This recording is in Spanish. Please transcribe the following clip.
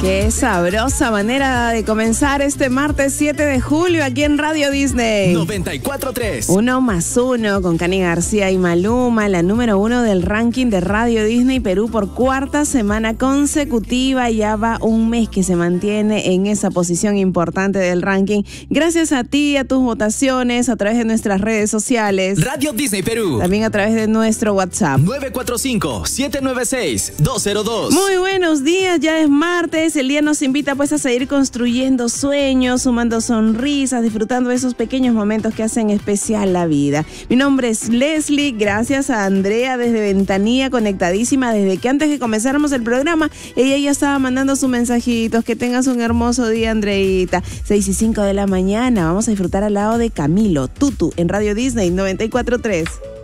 Qué sabrosa manera de comenzar este martes 7 de julio aquí en Radio Disney. 94.3. 1+1 con Cani García y Maluma, la número 1 del ranking de Radio Disney Perú por cuarta semana consecutiva. Ya va un mes que se mantiene en esa posición importante del ranking. Gracias a ti, a tus votaciones, a través de nuestras redes sociales. Radio Disney Perú. También a través de nuestro WhatsApp. 945-796-202. Muy buenos días, ya es martes. El día nos invita pues a seguir construyendo sueños, sumando sonrisas, disfrutando de esos pequeños momentos que hacen especial la vida. Mi nombre es Leslie, gracias a Andrea desde Ventanilla, conectadísima desde que antes de comenzáramos el programa, ella ya estaba mandando sus mensajitos. Que tengas un hermoso día, Andreita. 6:05 de la mañana, vamos a disfrutar al lado de Camilo, Tutu, en Radio Disney 94.3.